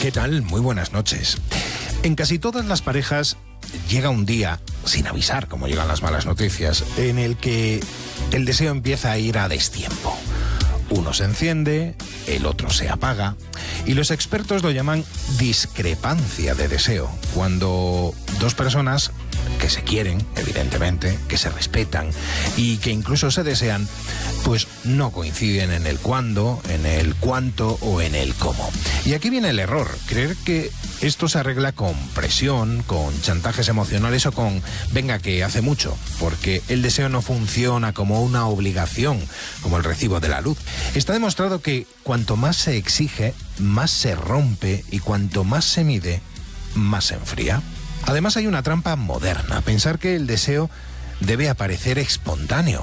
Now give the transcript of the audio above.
¿Qué tal? Muy buenas noches. En casi todas las parejas llega un día, sin avisar como llegan las malas noticias, en el que el deseo empieza a ir a destiempo. Uno se enciende, el otro se apaga, y los expertos lo llaman discrepancia de deseo, cuando dos personas que se quieren, evidentemente, que se respetan y que incluso se desean, pues no coinciden en el cuándo, en el cuánto o en el cómo. Y aquí viene el error, creer que esto se arregla con presión, con chantajes emocionales o con venga que hace mucho, porque el deseo no funciona como una obligación, como el recibo de la luz. Está demostrado que cuanto más se exige, más se rompe, y cuanto más se mide, más se enfría. Además hay una trampa moderna, pensar que el deseo debe aparecer espontáneo.